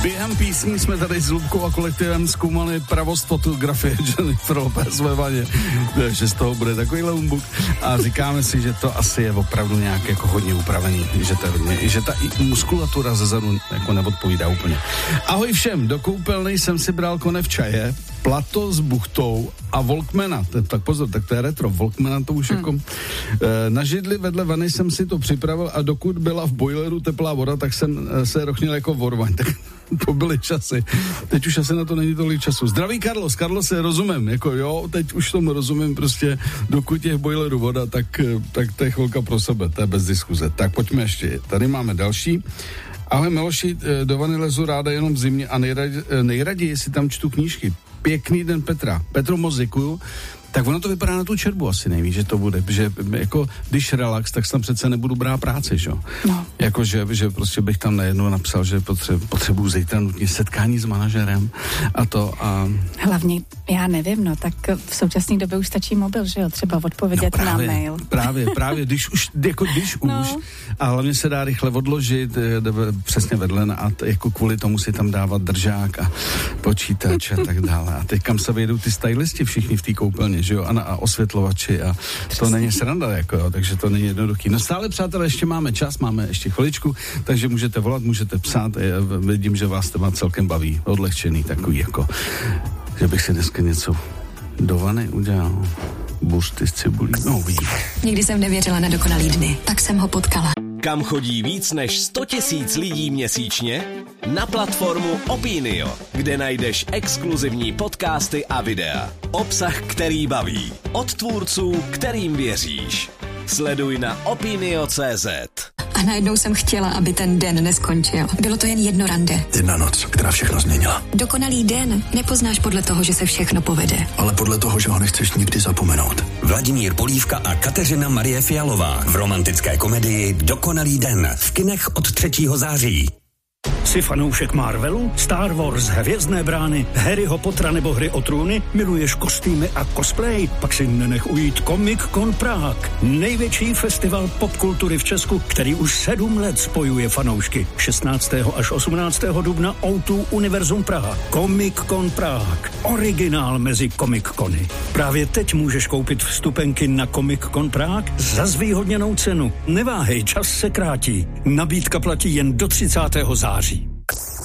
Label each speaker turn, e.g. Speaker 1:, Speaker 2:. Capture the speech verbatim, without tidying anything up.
Speaker 1: Během písní jsme tady s Lubkou a kolektivem zkoumali pravost fotografie Jennifer Lopez ve vaně, že z toho bude takovýhle humbuk a říkáme si, že to asi je opravdu nějak jako hodně upravený, že, to hodně, že ta muskulatura zezadu jako neodpovídá úplně. Ahoj všem, do koupelny jsem si bral konev čaje, plato s buchtou a Walkmana, tak pozor, tak to je retro, Walkmana to už hmm. jako e, na židli vedle vany jsem si to připravil a dokud byla v boileru teplá voda, tak jsem se rochnil jako vorvaň, tak to byly časy. Teď už asi na to není tolik času. Zdraví Carlos, Carlos se rozumím, jako jo, teď už tomu rozumím, prostě dokud je v boileru voda, tak, tak to je chvilka pro sebe, to je bez diskuze. Tak pojďme ještě, tady máme další. Ahoj Miloši, do vany lezu ráda jenom v zimě a nejraději, nejraději si tam čtu knížky. Pěkný den Petra. Petro, moc děkuju. Tak ono to vypadá na tu čerbu asi nejvíc, že to bude, že jako když relax, tak tam přece nebudu brát práci, že jo? No. Jako, že, že prostě bych tam najednou napsal, že potřebuji, potřebuji zítra nutně setkání s manažerem a to a...
Speaker 2: Hlavně, já nevím, no, tak v současné době už stačí mobil, že jo? Třeba odpovědět no právě, na mail.
Speaker 1: Právě, právě, když už, jako když
Speaker 2: no.
Speaker 1: už a hlavně se dá rychle odložit, přesně vedle a t- jako kvůli tomu si tam dávat držák a počítač a tak dále. A teď kam se vejdou ty stylisti všichni v té koupelně, že jo, a, na, a osvětlovači a přesně. To není sranda, jako jo, takže to není jednoduchý. No stále, přátelé, ještě máme čas, máme ještě chviličku, takže můžete volat, můžete psát, já vidím, že vás téma celkem baví, odlehčený takový, jako, že bych si dneska něco do vany udělal. Buřty s cibulí, no vidím.
Speaker 3: Nikdy jsem nevěřila na dokonalý dny, tak jsem ho potkala.
Speaker 4: Kam chodí víc než sto tisíc lidí měsíčně? Na platformu Opinio, kde najdeš exkluzivní podcasty a videa. Obsah, který baví. Od tvůrců, kterým věříš. Sleduj na opinio tečka cé zet.
Speaker 3: A najednou jsem chtěla, aby ten den neskončil. Bylo to jen jedno rande.
Speaker 5: Jedna noc, která všechno změnila.
Speaker 3: Dokonalý den nepoznáš podle toho, že se všechno povede.
Speaker 5: Ale podle toho, že ho nechceš nikdy zapomenout.
Speaker 6: Vladimír Polívka a Kateřina Marie Fialová v romantické komedii Dokonalý den v kinech od třetího září.
Speaker 7: Jsi fanoušek Marvelu, Star Wars, Hvězdné brány, Harryho Pottera nebo Hry o trůny? Miluješ kostýmy a cosplay? Pak si nenech ujít Comic Con Prague. Největší festival popkultury v Česku, který už sedm let spojuje fanoušky. šestnáctého až osmnáctého dubna ó dva Univerzum Praha. Comic Con Prague. Originál mezi Comic Cony. Právě teď můžeš koupit vstupenky na Comic Con Prague za zvýhodněnou cenu. Neváhej, čas se krátí. Nabídka platí jen do třicátého září.